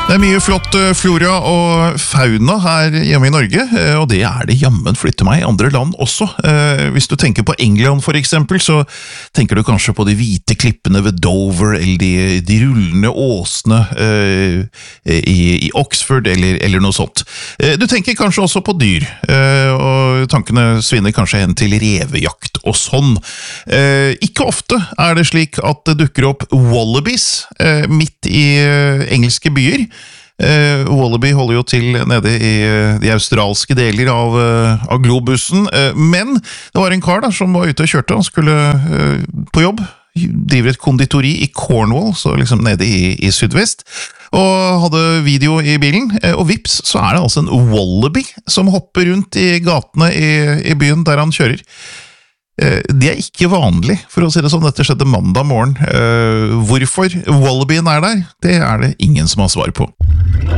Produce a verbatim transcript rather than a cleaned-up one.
Det er mye flott flora og fauna her hjemme i Norge, og det er det jammen flytte meg i andre land også. Hvis du tenker på England for eksempel, så tenker du kanskje på de hvite klippene ved Dover, eller de, de rullende åsene uh, i, i Oxford, eller, eller noe sånt. Uh, du tenker kanskje også på dyr, uh, og tankene svinner kanskje hen til revejakt og sånn. Uh, ikke ofte er det slik at det dukker opp wallabies uh, midt i uh, engelske byer. Uh, Wallaby holder jo til nede i uh, de australske deler av, uh, av globusen, uh, men det var en kar da, som var ute og kjørte, han skulle uh, på jobb, driver et konditori i Cornwall, så liksom nede i, i sydvest, og hadde video i bilen, uh, og vips, så er det altså en wallaby som hopper rundt i gatene i, i byen der han kjører. Det er ikke vanlig, for å si det sånn. Dette skjedde mandag morgen. Hvorfor wallabyen er der, det er det ingen som har svar på.